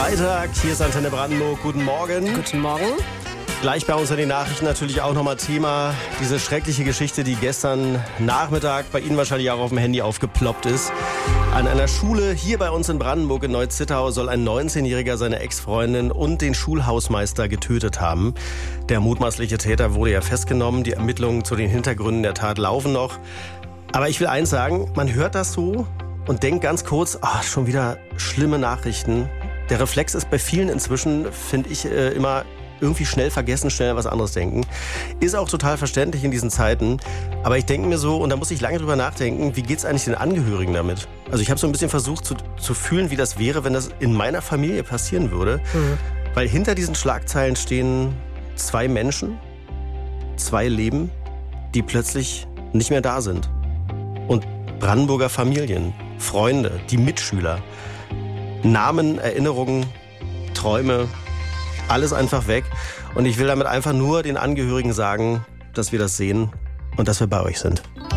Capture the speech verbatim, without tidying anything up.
Freitag, hier ist Antenne Brandenburg. Guten Morgen. Guten Morgen. Gleich bei uns in den Nachrichten natürlich auch nochmal Thema, diese schreckliche Geschichte, die gestern Nachmittag bei Ihnen wahrscheinlich auch auf dem Handy aufgeploppt ist. An einer Schule hier bei uns in Brandenburg in Neu-Zittau soll ein neunzehnjähriger seine Ex-Freundin und den Schulhausmeister getötet haben. Der mutmaßliche Täter wurde ja festgenommen. Die Ermittlungen zu den Hintergründen der Tat laufen noch. Aber ich will eins sagen, man hört das so und denkt ganz kurz, ach, schon wieder schlimme Nachrichten. Der Reflex ist bei vielen inzwischen, finde ich, äh, immer irgendwie schnell vergessen, schnell was anderes denken. Ist auch total verständlich in diesen Zeiten. Aber ich denke mir so, und da muss ich lange drüber nachdenken, wie geht's eigentlich den Angehörigen damit? Also ich habe so ein bisschen versucht zu, zu fühlen, wie das wäre, wenn das in meiner Familie passieren würde. Mhm. Weil hinter diesen Schlagzeilen stehen zwei Menschen, zwei Leben, die plötzlich nicht mehr da sind. Und Brandenburger Familien, Freunde, die Mitschüler, Namen, Erinnerungen, Träume, alles einfach weg. Und ich will damit einfach nur den Angehörigen sagen, dass wir das sehen und dass wir bei euch sind.